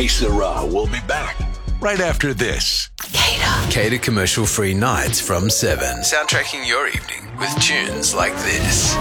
Sarah will be back right after this. Cater commercial-free nights from 7. Soundtracking your evening with tunes like this.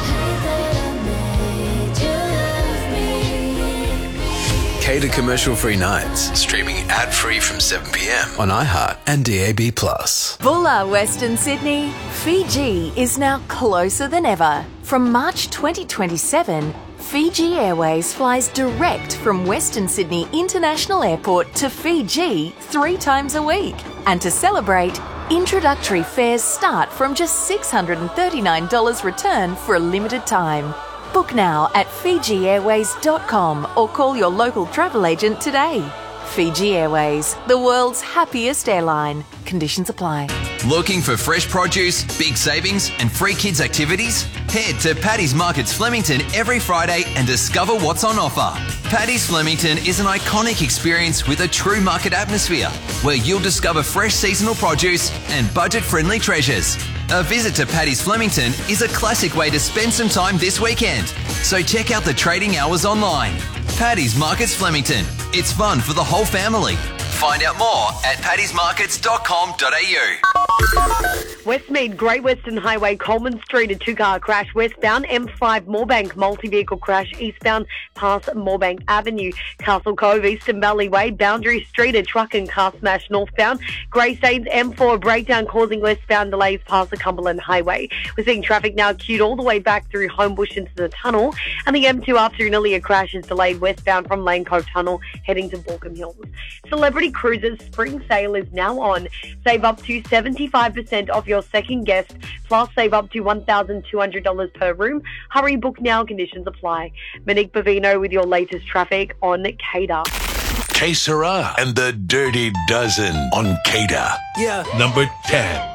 Cater commercial-free nights, streaming ad-free from 7 p.m. on iHeart and DAB+. Bulla, Western Sydney. Fiji is now closer than ever. From March 2027, Fiji Airways flies direct from Western Sydney International Airport to Fiji 3 times a week. And to celebrate, introductory fares start from just $639 return for a limited time. Book now at FijiAirways.com or call your local travel agent today. Fiji Airways, the world's happiest airline. Conditions apply. Looking for fresh produce, big savings and free kids activities? Head to Paddy's Markets Flemington every Friday and discover what's on offer. Paddy's Flemington is an iconic experience with a true market atmosphere where you'll discover fresh seasonal produce and budget-friendly treasures. A visit to Paddy's Flemington is a classic way to spend some time this weekend. So check out the trading hours online. Paddy's Markets Flemington. It's fun for the whole family. Find out more at paddysmarkets.com.au. Westmead, Great Western Highway, Coleman Street, a 2-car crash. Westbound, M5, Moorebank, multi-vehicle crash. Eastbound, past Moorebank Avenue. Castle Cove, Eastern Valley Way, Boundary Street, a truck and car smash. Northbound, Greystanes, M4, breakdown causing westbound delays past the Cumberland Highway. We're seeing traffic now queued all the way back through Homebush into the tunnel. And the M2 after an earlier crash is delayed westbound from Lane Cove Tunnel heading to Borkham Hills. Celebrity Cruises spring sale is now on. Save up to 75% off your second guest, plus save up to $1,200 per room. Hurry, book now. Conditions apply. Monique Bavino with your latest traffic on Cater. K Sarah and the Dirty Dozen on Cater. Yeah. Number 10.